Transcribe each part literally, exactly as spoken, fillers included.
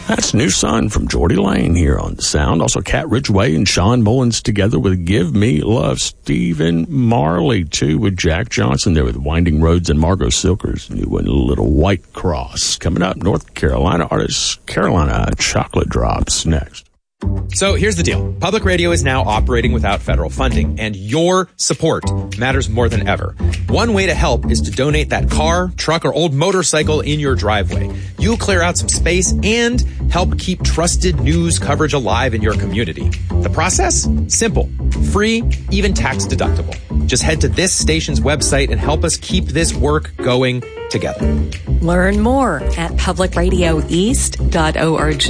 That's New Sun from Geordie Lane here on The Sound. Also, Cat Ridgway and Sean Mullins together with Give Me Love. Stephen Marley, too, with Jack Johnson there with Winding Roads and Margot Silker's new one, Little White Cross. Coming up, North Carolina artist Carolina Chocolate Drops next. So here's the deal. Public radio is now operating without federal funding, and your support matters more than ever. One way to help is to donate that car, truck, or old motorcycle in your driveway. You'll clear out some space and help keep trusted news coverage alive in your community. The process? Simple, free, even tax deductible. Just head to this station's website and help us keep this work going together. Learn more at public radio east dot org.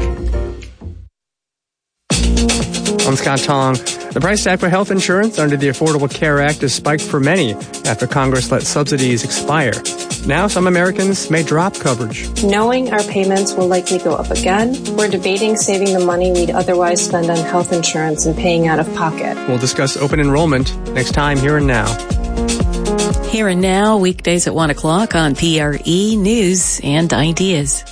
I'm Scott Tong. The price tag for health insurance under the Affordable Care Act has spiked for many after Congress let subsidies expire. Now some Americans may drop coverage. Knowing our payments will likely go up again, we're debating saving the money we'd otherwise spend on health insurance and paying out of pocket. We'll discuss open enrollment next time, Here and Now. Here and Now, weekdays at one o'clock on P R E News and Ideas.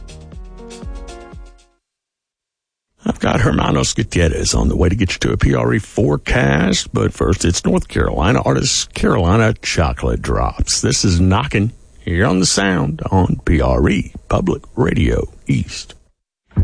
I've got Hermanos Gutierrez on the way to get you to a P R E forecast, but first it's North Carolina artist Carolina Chocolate Drops. This is Knockin' here on The Sound on P R E Public Radio East.